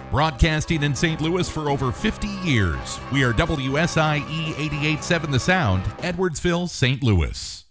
Broadcasting in St. Louis for over 50 years. We are WSIE 88.7 The Sound, Edwardsville, St. Louis.